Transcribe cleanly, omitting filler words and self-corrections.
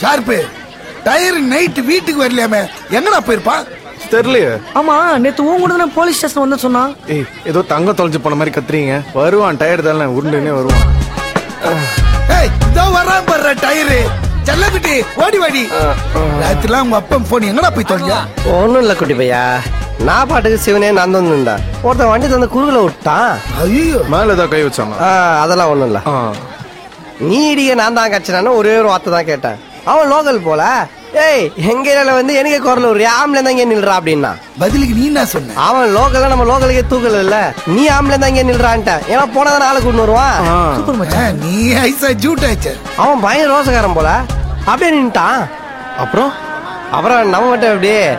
Sharp tyre night வீட்டுக்கு வரலையாமே, எங்கடா போயிருப்பா? தெரியலையே. ஆமா, நேத்து உன் கூட போலீஸ் ஸ்டேஷன் வந்து சொன்னான். ஏய், ஏதோ தங்க தொலைஞ்சு போன மாதிரி கத்துறீங்க. வருவான், டயர் தானே உருண்டுனே வருவான். ஏய், இதோ வரான் பாரு டயரு. செல்லக்குட்டி ஓடி வாடி. ராத்திரிலாம் உங்க அப்பா போன் எங்கடா போய் தொலைஞ்சா? ஒன்னும் இல்ல குட்டி பையா, நான் பாட்டுக்கு சிவனே நான் தான் ஒருத்தன் வண்டி தந்து குறுகல விட்டான். ஐயோ, மேல ஏதாவது கை வச்சாமா? அதெல்லாம் ஒண்ணும் இல்ல. நீ இடிக்க நான் தான் கட்சினான்னு ஒரே ஒரு வார்த்தை தான் கேட்டேன். அவன் லோக்கல் போல. ஏய், எங்க வந்து எனக்கு குரல் ஒரு ஆம்பளை தான் இங்க நில்றா அப்படின்னா பதிலுக்கு நீ என்ன சொன்ன? அவன் லோக்கல்ல நம்ம லோக்கலுக்கே தூக்கல இல்ல, நீ ஆம்பளை தான் இங்க நில்றான்ட்ட. ஏன்னா போனதான் ஆளு கூட்டு வருவான். சூப்பர் மச்சான். நீ ஐசா ஜூட் ஆச்சு. அவன் பயங்கர ரோசக்காரன் போல அப்படியே நின்ட்டான். அப்புறம் நம்ம மட்டும் அப்படியே